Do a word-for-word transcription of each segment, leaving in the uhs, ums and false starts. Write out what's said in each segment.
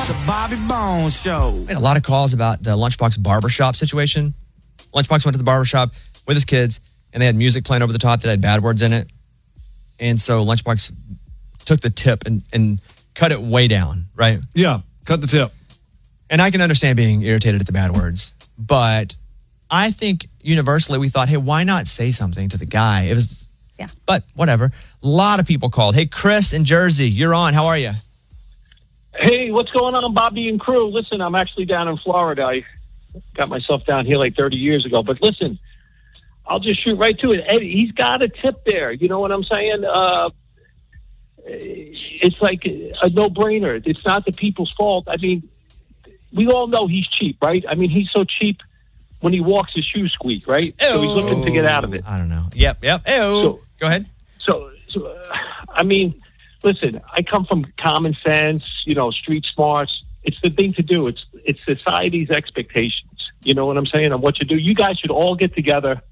The Bobby Bones Show. We had a lot of calls about the Lunchbox barbershop situation. Lunchbox went to the barbershop with his kids, and they had music playing over the top that had bad words in it. And so Lunchbox took the tip and, and cut it way down, right? Yeah, cut the tip. And I can understand being irritated at the bad words, but I think universally we thought, hey, why not say something to the guy? It was, yeah. But whatever. A lot of people called. Hey, Chris in Jersey, you're on. How are you? Hey, what's going on, Bobby and crew? Listen, I'm actually down in Florida. I got myself down here like thirty years ago. But listen, I'll just shoot right to it. Eddie, he's got a tip there. You know what I'm saying? Uh, it's like a no-brainer. It's not the people's fault. I mean, we all know he's cheap, right? I mean, he's so cheap when he walks, his shoes squeak, right? Ew. So he's looking to get out of it. I don't know. Yep, yep. Ew. So, Go ahead. So, so uh, I mean... Listen, I come from common sense, you know, street smarts. It's the thing to do. It's it's society's expectations. You know what I'm saying? And what you do. You guys should all get together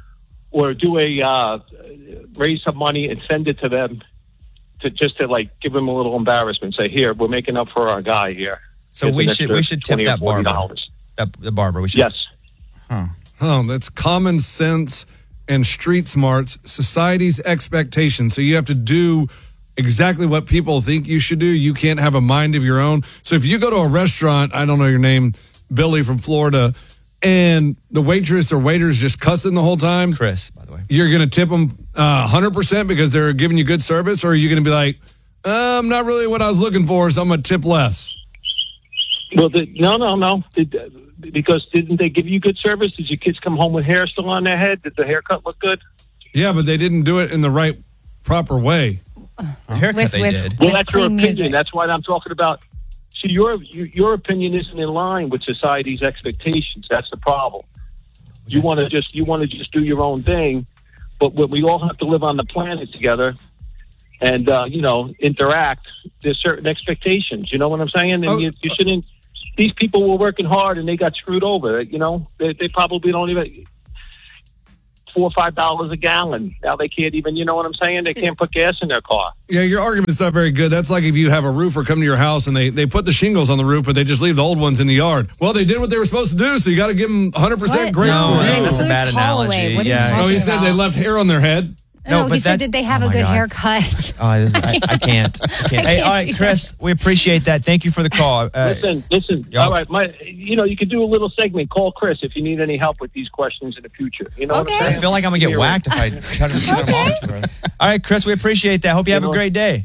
or do a uh, raise some money and send it to them to just to like give them a little embarrassment. Say, here, we're making up for our guy here. So we should we should tip that barber. That, the barber. We should. Yes. Huh. Oh, that's common sense and street smarts. Society's expectations. So you have to do exactly what people think you should do. You can't have a mind of your own. So if you go to a restaurant, I don't know your name, Billy from Florida, and the waitress or waiter's just cussing the whole time. Chris, by the way. You're going to tip them uh, one hundred percent because they're giving you good service, or are you going to be like, um, not really what I was looking for, so I'm going to tip less? Well, the, no, no, no. Did, because didn't they give you good service? Did your kids come home with hair still on their head? Did the haircut look good? Yeah, but they didn't do it in the right, proper way. The haircut with, they with, did. Well, that's your opinion. Music. That's what I'm talking about. See, your your opinion isn't in line with society's expectations. That's the problem. You want to just you want to just do your own thing, but when we all have to live on the planet together and uh, you know interact, there's certain expectations. You know what I'm saying? And oh, you, you shouldn't. These people were working hard and they got screwed over. You know, they, they probably don't even. Four or five dollars a gallon. Now they can't even, you know what I'm saying? They can't put gas in their car. Yeah, your argument's not very good. That's like if you have a roofer come to your house and they, they put the shingles on the roof, but they just leave the old ones in the yard. Well, they did what they were supposed to do, so you got to give them one hundred percent What? great. No, It that's a bad includes Holloway. analogy. What are you Yeah. talking No, he said about? they left hair on their head. No, No, he but said, that- did they have oh a my good God. haircut? Oh, this is, I, I can't. I can't. I Hey, can't all right, do Chris, we appreciate that. Thank you for the call. Uh, listen, listen. yo. All right, my, you know, you could do a little segment. Call Chris if you need any help with these questions in the future. You know what Okay. I'm I saying? feel like I'm going to get Here. whacked if I try to put them on to her. All right, Chris, we appreciate that. Hope you have a know- great day.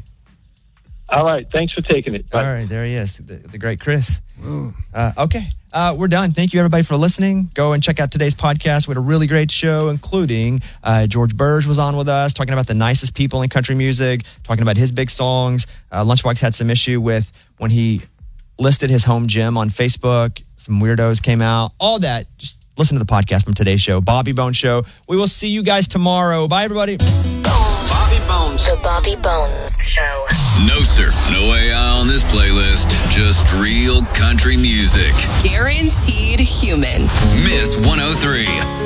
All right, thanks for taking it. Bye. All right, there he is, the, the great Chris. Uh, okay, uh, we're done. Thank you, everybody, for listening. Go and check out today's podcast. We had a really great show, including uh, George Burge was on with us, talking about the nicest people in country music, talking about his big songs. Uh, Lunchbox had some issue with when he listed his home gym on Facebook. Some weirdos came out. All that. Just listen to the podcast from today's show, Bobby Bones Show. We will see you guys tomorrow. Bye, everybody. Bobby Bones. The Bobby Bones Show. No, sir. No A I on this playlist. Just real country music. Guaranteed human. Miss one oh three.